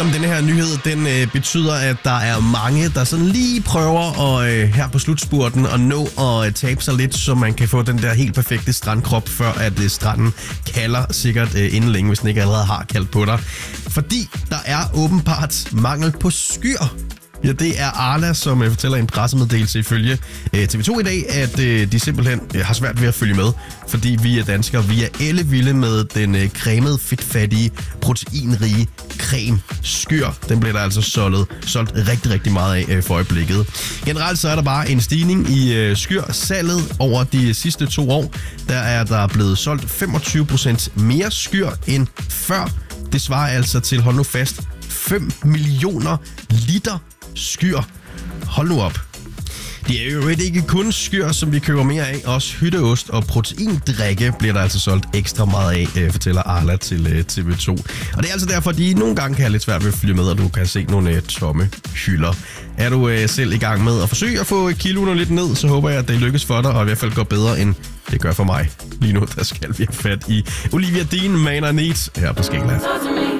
selvom denne her nyhed, den betyder, at der er mange, der sådan lige prøver at, her på slutspurten at nå at tabe sig lidt, så man kan få den der helt perfekte strandkrop, før at stranden kalder sikkert inden længe, hvis den ikke allerede har kaldt på dig. Fordi der er åbenbart mangel på skyer. Ja, det er Arla, som fortæller en pressemeddelelse ifølge TV2 i dag, at de simpelthen har svært ved at følge med, fordi vi er danskere, vi er ellevilde med den cremede, fedtfattige, proteinrige creme skyr. Den bliver der altså solgt rigtig, rigtig meget af for øjeblikket. Generelt så er der bare en stigning i skyrsalget over de sidste 2 år. Der er der blevet solgt 25% mere skyr end før. Det svarer altså til, hold nu fast, 5 millioner liter skyr. Hold nu op. Det er jo ikke kun skyr, som vi køber mere af. Også hytteost og proteindrikke bliver der altså solgt ekstra meget af, fortæller Arla til TV2. Og det er altså derfor, de nogle gange kan have lidt svært ved at følge med, og du kan se nogle tomme hylder. Er du selv i gang med at forsøge at få kiloene lidt ned, så håber jeg, at det lykkes for dig, og i hvert fald går bedre, end det gør for mig. Lige nu, der skal vi have fat i Olivia Dean, Man I Need, her på Skala.